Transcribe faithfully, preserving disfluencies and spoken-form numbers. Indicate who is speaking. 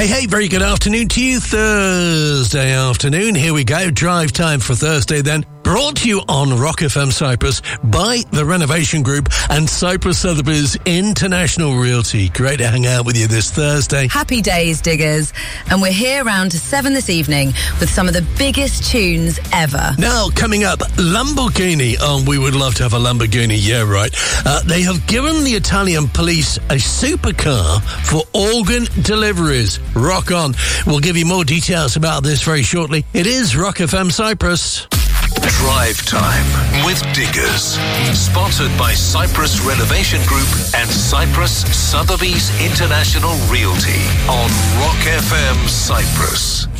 Speaker 1: Hey, hey, very good afternoon to you. Thursday afternoon. Here we go. Drive time for Thursday then. Brought to you on Rock F M Cyprus by the Renovation Group and Cyprus Sotheby's International Realty. Great to hang out with you this Thursday.
Speaker 2: Happy days, diggers. And we're here around to seven this evening with some of the biggest tunes ever.
Speaker 1: Now, coming up, Lamborghini. Oh, we would love to have a Lamborghini. Yeah, right. Uh, they have given the Italian police a supercar for organ deliveries. Rock on. We'll give you more details about this very shortly. It is Rock F M Cyprus.
Speaker 3: Drive Time with Diggers. Sponsored by Cyprus Renovation Group and Cyprus Sotheby's International Realty on Rock F M Cyprus.